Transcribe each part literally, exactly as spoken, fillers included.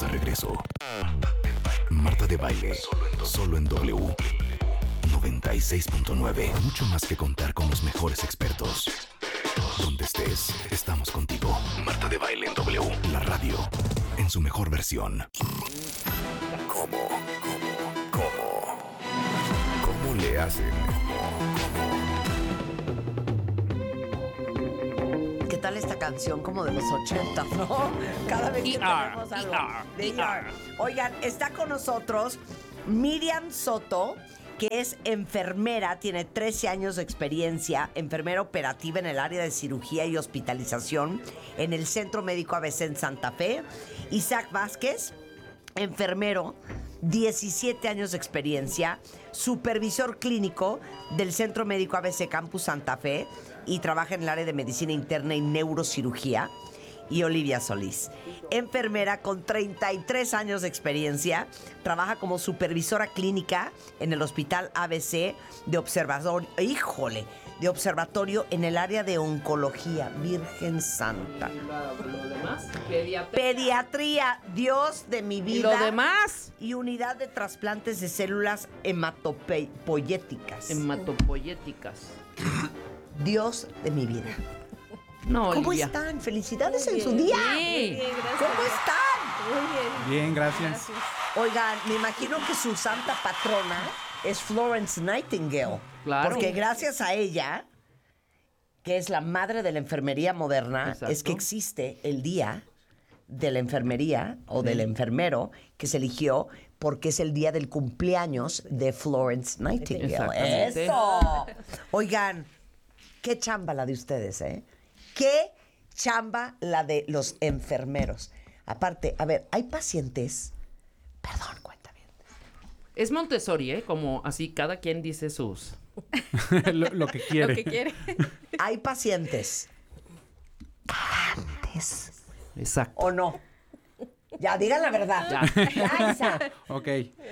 de regreso. Marta de Baile, solo en W noventa y seis punto nueve. Mucho más que contar con los mejores expertos. Donde estés, estamos contigo. Marta de Baile en W, la radio en su mejor versión. ¿Cómo? ¿Cómo? ¿Cómo? ¿Cómo le hacen? ¿Qué tal esta canción como de los ochenta, no? Cada vez que tenemos algo de E R. Oigan, está con nosotros Miriam Soto, que es enfermera, tiene trece años de experiencia, enfermera operativa en el área de cirugía y hospitalización en el Centro Médico A B C en Santa Fe. Isaac Vázquez, enfermero, diecisiete años de experiencia, supervisor clínico del Centro Médico A B C Campus Santa Fe y trabaja en el área de medicina interna y neurocirugía. Y Olivia Solís, enfermera con treinta y tres años de experiencia, trabaja como supervisora clínica en el Hospital A B C de observatorio, híjole, de observatorio en el área de oncología, Virgen Santa. Lo demás, pediatría. Pediatría, Dios de mi vida. ¿Y lo demás? Y unidad de trasplantes de células hematopoyéticas. Hematopoyéticas. Dios de mi vida. No, ¿Cómo Olivia. están? Felicidades Muy en su bien. día. Sí. Muy bien, gracias. ¿Cómo están? Muy bien. Bien, gracias. Oigan, me imagino que su santa patrona es Florence Nightingale. Claro. Porque gracias a ella, que es la madre de la enfermería moderna, Exacto. es que existe el día de la enfermería o del enfermero que se eligió porque es el día del cumpleaños de Florence Nightingale. Exactamente. ¡Eso! Oigan, qué chamba la de ustedes, ¿eh? Qué chamba la de los enfermeros. Aparte, a ver, hay pacientes... Perdón, cuenta bien. Es Montessori, ¿eh? Como así, cada quien dice sus... lo, lo que quiere. Lo que quiere. Hay pacientes cagantes. Exacto. ¿O no? Ya, digan la verdad. Ya. Ya, Isa. Ok.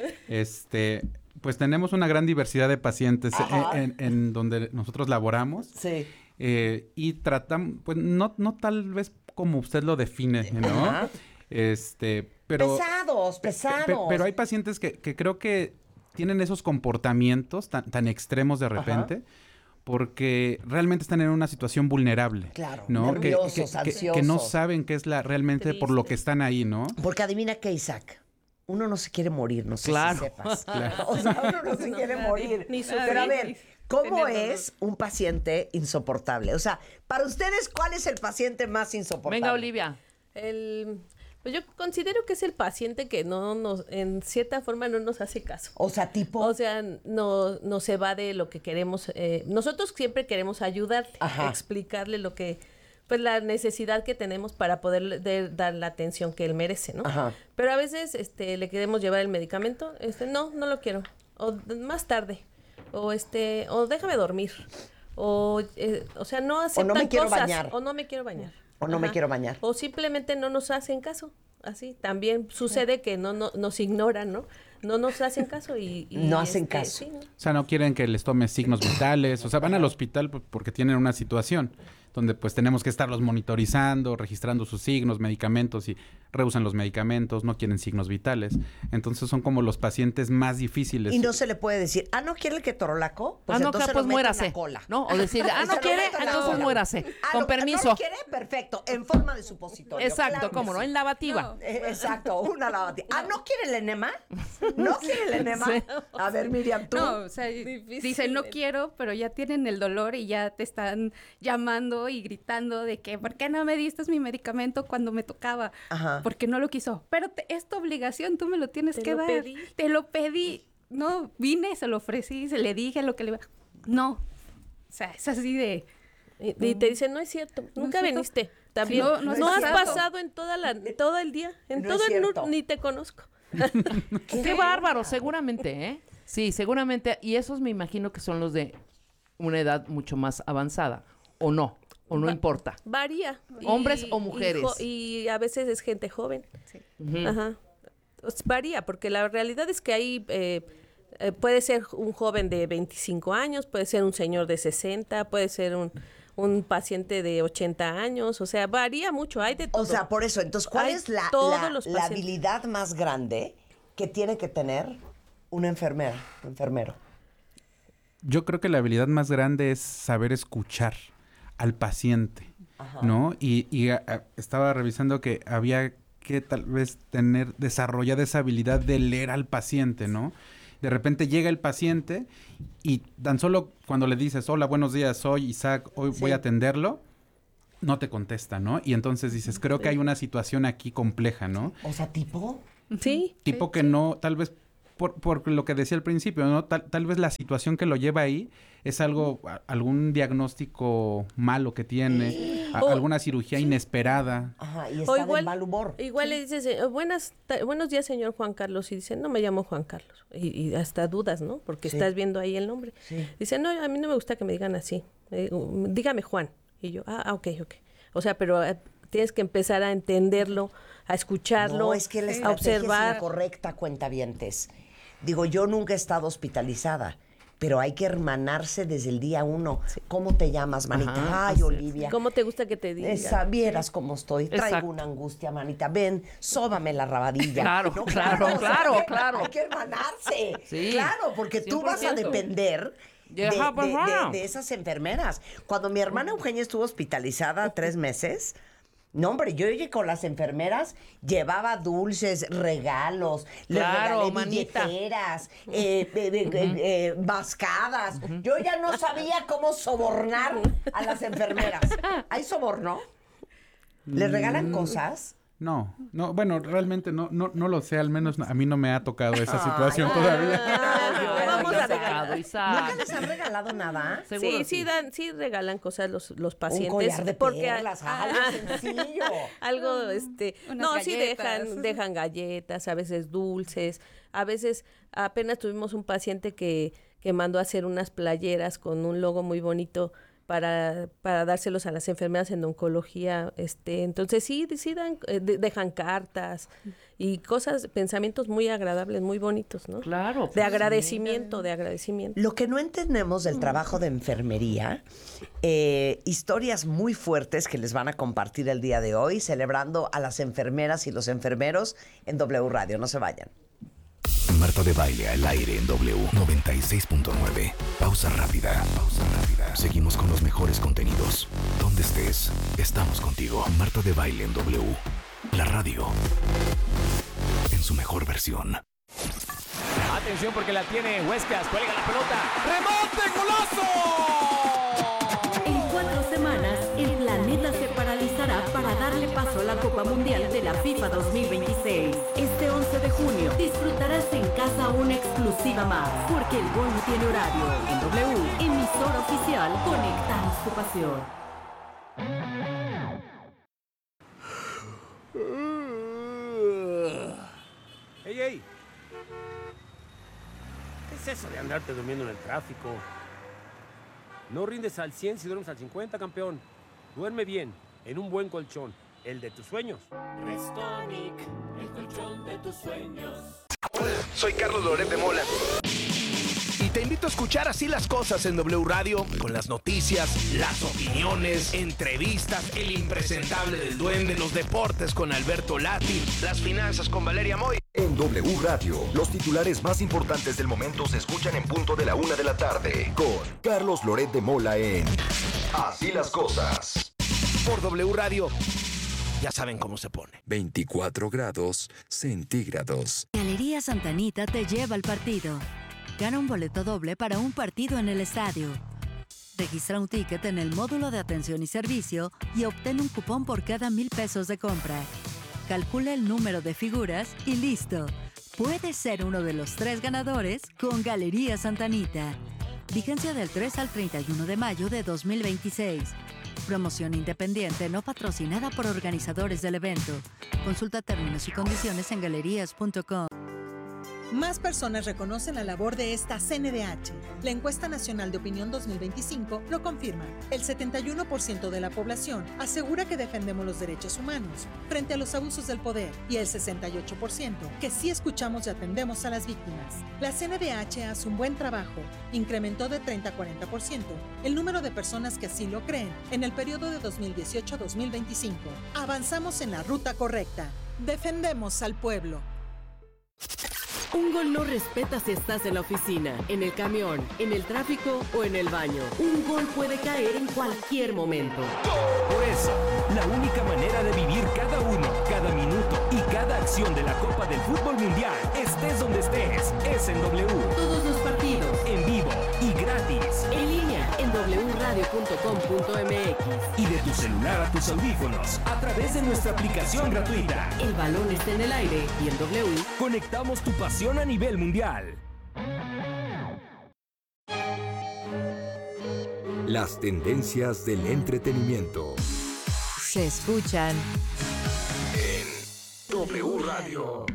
Este, pues tenemos una gran diversidad de pacientes Ajá. en, en- en donde nosotros laboramos. Sí. Eh, y tratamos, pues no, no tal vez como usted lo define, ¿no? Ajá. Este, pero... Pesados, Pe- pesados. pe- pero hay pacientes que, que creo que tienen esos comportamientos tan, tan extremos de repente, porque realmente están en una situación vulnerable. Claro, ¿no? Que- nerviosos, que, que- ansiosos. que no saben qué es la realmente por lo que están ahí, ¿no? Porque adivina qué, Isaac. Uno no se quiere morir, no sé Claro. si sepas. Claro. O sea, uno no se No, quiere nadie. morir. Ni sufrir, Pero a ver, ni ¿cómo tener dolor. es un paciente insoportable? O sea, para ustedes, ¿cuál es el paciente más insoportable? Venga, Olivia. El, pues yo considero que es el paciente que no nos, en cierta forma no nos hace caso. O sea, tipo... O sea, no, no se va de lo que queremos. eh, nosotros siempre queremos ayudarle, Ajá. explicarle lo que, pues la necesidad que tenemos para poder de- dar la atención que él merece, ¿no? Ajá. Pero a veces, este, le queremos llevar el medicamento, este, no, no lo quiero, o d- más tarde, o este, o déjame dormir, o, eh, o sea, no aceptan me quiero cosas, bañar. o no me quiero bañar, O no me quiero bañar. o simplemente no nos hacen caso. Así también sucede que no, no nos ignoran, ¿no? No nos hacen caso y... y, No hacen este, caso. sí, ¿no? O sea, no quieren que les tome signos vitales, o sea, van al hospital p- porque tienen una situación donde pues tenemos que estarlos monitorizando, registrando sus signos, medicamentos y rehusan los medicamentos, no quieren signos vitales. Entonces son como los pacientes más difíciles. Y no se le puede decir, ah, ¿no quiere el ketorolaco? ah, no, entonces que lo pues mete en muérase. la cola. ¿No? O decirle, ah, Se no lo quiere, mete en la entonces cola. muérase. Ah, Con lo- permiso. ¿No lo quiere? Perfecto, en forma de supositorio. Exacto, Claro que cómo no, sí. en lavativa. No. Eh, Exacto, una lavativa. Ah, ¿no quiere el enema? ¿No quiere el enema? Sí. A ver, Miriam, tú. No, o sea, Difícil. dicen no quiero, pero ya tienen el dolor y ya te están llamando y gritando de que ¿por qué no me diste mi medicamento cuando me tocaba? Ajá. Porque no lo quiso. Pero te- es tu obligación, tú me lo tienes Te que lo dar. pedí. Te lo pedí. No, vine, se lo ofrecí, se le dije lo que le iba. No. O sea, es así de. Y, y te dicen, no es cierto, No nunca es cierto. viniste. También, No, no, no es has cierto. pasado en toda la, todo el día, en No todo es el cierto. nu- ni te conozco. Qué bárbaro, seguramente, ¿eh? Sí, seguramente. Y esos me imagino que son los de una edad mucho más avanzada. ¿O no? ¿O no Va- importa? Varía. ¿Hombres o mujeres? Y, jo- y a veces es gente joven. Ujú. Ajá. Pues varía, porque la realidad es que hay, eh, eh, puede ser un joven de veinticinco años, puede ser un señor de sesenta, puede ser un, un paciente de ochenta años, o sea, varía mucho, hay de todo. O sea, por eso, entonces, ¿cuál Hay es la, todos la, los la pacientes. habilidad más grande que tiene que tener una enfermera, un enfermero? Yo creo que la habilidad más grande es saber escuchar al paciente, Ajá. ¿no? Y, y a, a, estaba revisando que había que tal vez tener desarrollada esa habilidad de leer al paciente, ¿no? De repente llega el paciente y tan solo cuando le dices, hola, buenos días, soy Isaac, hoy Sí. voy a atenderlo, no te contesta, ¿no? Y entonces dices, creo que hay una situación aquí compleja, ¿no? O sea, tipo... Sí. Tipo Sí, que sí. no, tal vez, por, por lo que decía al principio, ¿no? Tal, tal vez la situación que lo lleva ahí es algo, a- algún diagnóstico malo que tiene, a- O- alguna cirugía inesperada. Ajá, y está O de igual, mal humor. igual le dices, eh, buenas, ta- buenos días, señor Juan Carlos, y dice, no me llamo Juan Carlos, y, y hasta dudas, ¿no? Porque Sí. estás viendo ahí el nombre. Sí. Dice, no, a mí no me gusta que me digan así, eh, um, dígame Juan, y yo, ah, ah, ok, ok. O sea, pero eh, tienes que empezar a entenderlo, a escucharlo, No, es que la a estrategia observar. es incorrecta, cuentavientes. Digo, yo nunca he estado hospitalizada, pero hay que hermanarse desde el día uno. ¿Cómo te llamas, manita? Ajá, Ay, así es. Olivia. ¿Cómo te gusta que te digan? Esa, vieras cómo estoy. Traigo Exacto. una angustia, manita. Ven, sóbame la rabadilla. Claro, No, claro, o sea, claro, hay que- claro. Hay que hermanarse. Sí, Claro, porque tú vas a cien por ciento. depender de, Yeah, pues, de- de- wow. de esas enfermeras. Cuando mi hermana Eugenia estuvo hospitalizada tres meses... No, hombre, yo llegué con las enfermeras, llevaba dulces, regalos, Claro, les regalé manita. billeteras, eh, eh, eh, eh, eh, mascadas. Yo ya no sabía cómo sobornar a las enfermeras. ¿Hay soborno? ¿Les regalan cosas? No, no, bueno, realmente no, no, no lo sé, al menos a mí no me ha tocado esa Ay, situación ay, todavía. ay, No, ay, vamos ay, a ay, regalar. ¿Nunca Isaac. les han regalado nada? Seguro Sí, sí, dan, sí regalan cosas los, los pacientes. Un collar de porque perlas, ah, algo ah, sencillo. algo, este, Unas no, sí galletas. dejan, dejan galletas, a veces dulces, a veces apenas tuvimos un paciente que, que mandó a hacer unas playeras con un logo muy bonito para, para dárselos a las enfermeras en oncología, este, entonces sí, sí dan, eh, de- dejan cartas y cosas, pensamientos muy agradables, muy bonitos, ¿no? Claro. De pues, agradecimiento, de agradecimiento. Lo que no entendemos del trabajo de enfermería, eh, historias muy fuertes que les van a compartir el día de hoy, celebrando a las enfermeras y los enfermeros en W Radio. No se vayan. Marta de Baile al aire en W noventa y seis punto nueve. Pausa rápida. Pausa rápida. Seguimos con los mejores contenidos. Donde estés, estamos contigo. Marta de Baile en W. La radio. En su mejor versión. Atención porque la tiene Huescas, cuelga la pelota. ¡Remonte, golazo! En cuatro semanas, el planeta se paralizará para darle paso a la Copa Mundial de la FIFA dos mil veintiséis. Este once de junio disfrutarás en casa una exclusiva más, porque el gol no tiene horario. En W, emisora oficial, conectamos tu pasión. ¡Ey, ey! ¿Qué es eso de andarte durmiendo en el tráfico? No rindes al cien si duermes al cincuenta, campeón. Duerme bien, en un buen colchón, el de tus sueños. Restonic, el colchón de tus sueños. Hola, soy Carlos Loret de Mola. Y te invito a escuchar Así las Cosas en W Radio, con las noticias, las opiniones, entrevistas, el impresentable del duende, los deportes con Alberto Lati, las finanzas con Valeria Moy. En W Radio, los titulares más importantes del momento se escuchan en punto de la una de la tarde, con Carlos Loret de Mola en Así las Cosas. Por W Radio, ya saben cómo se pone. veinticuatro grados centígrados. Galería Santa Anita te lleva al partido. Gana un boleto doble para un partido en el estadio. Registra un ticket en el módulo de atención y servicio y obtén un cupón por cada mil pesos de compra. Calcula el número de figuras y listo. Puedes ser uno de los tres ganadores con Galería Santa Anita. Vigencia del tres al treinta y uno de mayo de dos mil veintiséis. Promoción independiente no patrocinada por organizadores del evento. Consulta términos y condiciones en galerías punto com. Más personas reconocen la labor de esta C N D H. La encuesta nacional de opinión dos mil veinticinco lo confirma. El setenta y uno por ciento de la población asegura que defendemos los derechos humanos frente a los abusos del poder y el sesenta y ocho por ciento que sí escuchamos y atendemos a las víctimas. La C N D H hace un buen trabajo. Incrementó de treinta a cuarenta por ciento el número de personas que así lo creen en el periodo de dos mil dieciocho a dos mil veinticinco. Avanzamos en la ruta correcta. Defendemos al pueblo. Un gol no respeta si estás en la oficina, en el camión, en el tráfico o en el baño. Un gol puede caer en cualquier momento. Por eso, la única manera de vivir cada uno, cada minuto y cada acción de la Copa del Fútbol Mundial, estés donde estés, es en W. Todos los partidos, en vivo y gratis. En línea, en doble u radio punto com punto m x. Y de tu celular a tus audífonos, a través de nuestra aplicación gratuita. El balón está en el aire y en W conectamos tu pasión a nivel mundial. Las tendencias del entretenimiento se escuchan en W Radio.